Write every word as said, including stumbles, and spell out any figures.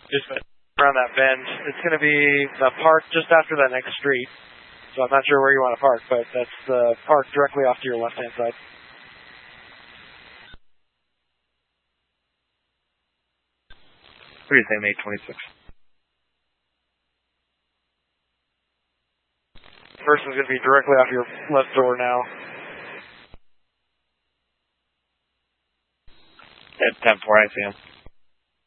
Just around that bend. It's going to be the park just after that next street. So I'm not sure where you want to park, but that's the park directly off to your left-hand side. What do you say, May twenty-six? Person's going to be directly off your left door now. At ten four, I see him.